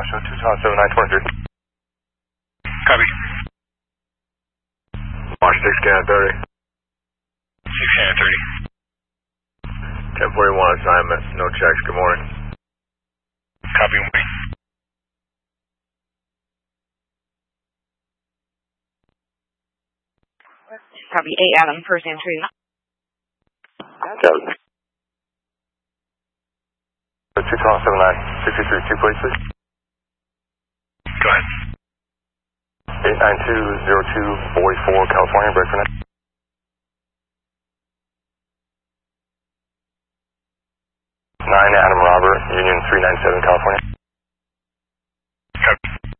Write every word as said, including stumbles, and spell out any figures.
Joshua, two Tower seven nine twenty-three. Copy. March six, scan thirty. six scan thirty. ten forty-one assignment, no checks, good morning. Copy, wait. Copy, eight Adam, first entry. Copy. two Tower seven nine sixty-three, two places. Go ahead. eight nine two zero two forty-four, California, break for now. nine Adam Robert, Union three nine seven, California.